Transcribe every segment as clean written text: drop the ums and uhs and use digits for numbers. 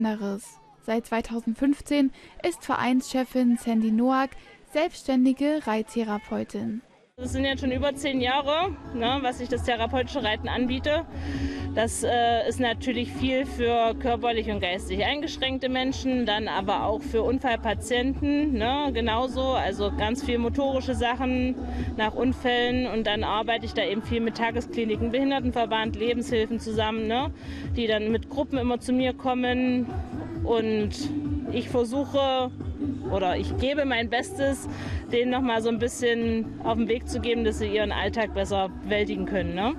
anderes. Seit 2015 ist Vereinschefin Sandy Noack selbstständige Reittherapeutin. Das sind jetzt schon über 10 Jahre, was ich das therapeutische Reiten anbiete. Das ist natürlich viel für körperlich und geistig eingeschränkte Menschen, dann aber auch für Unfallpatienten genauso. Also ganz viel motorische Sachen nach Unfällen, und dann arbeite ich da eben viel mit Tageskliniken, Behindertenverband, Lebenshilfen zusammen, die dann mit Gruppen immer zu mir kommen, und ich versuche oder ich gebe mein Bestes, denen noch mal so ein bisschen auf den Weg zu geben, dass sie ihren Alltag besser bewältigen können.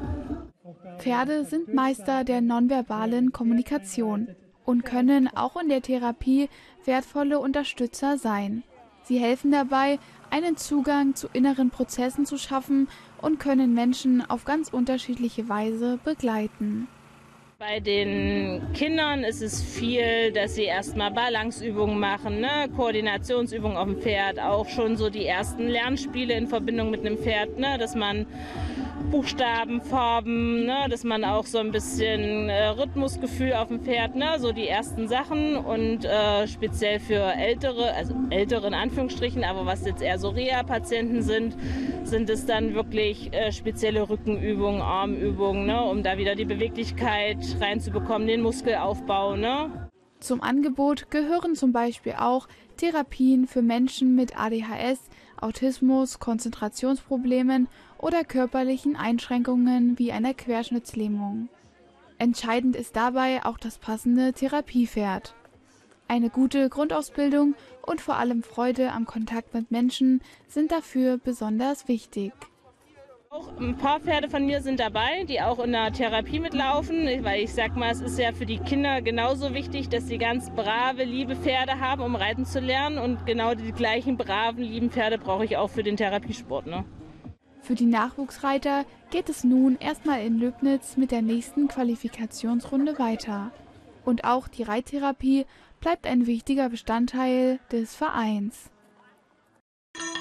Pferde sind Meister der nonverbalen Kommunikation und können auch in der Therapie wertvolle Unterstützer sein. Sie helfen dabei, einen Zugang zu inneren Prozessen zu schaffen und können Menschen auf ganz unterschiedliche Weise begleiten. Bei den Kindern ist es viel, dass sie erstmal Balanceübungen machen, Koordinationsübungen auf dem Pferd, auch schon so die ersten Lernspiele in Verbindung mit einem Pferd, dass man Buchstaben, Farben, dass man auch so ein bisschen Rhythmusgefühl auf dem Pferd, so die ersten Sachen, und speziell für ältere, also ältere in Anführungsstrichen, aber was jetzt eher so Reha-Patienten sind es dann wirklich spezielle Rückenübungen, Armübungen, um da wieder die Beweglichkeit reinzubekommen, den Muskelaufbau. Zum Angebot gehören zum Beispiel auch Therapien für Menschen mit ADHS, Autismus, Konzentrationsproblemen oder körperlichen Einschränkungen wie einer Querschnittslähmung. Entscheidend ist dabei auch das passende Therapiepferd. Eine gute Grundausbildung und vor allem Freude am Kontakt mit Menschen sind dafür besonders wichtig. Auch ein paar Pferde von mir sind dabei, die auch in der Therapie mitlaufen, weil ich sag mal, es ist ja für die Kinder genauso wichtig, dass sie ganz brave, liebe Pferde haben, um reiten zu lernen, und genau die gleichen braven, lieben Pferde brauche ich auch für den Therapiesport. Für die Nachwuchsreiter geht es nun erstmal in Löbnitz mit der nächsten Qualifikationsrunde weiter. Und auch die Reittherapie bleibt ein wichtiger Bestandteil des Vereins.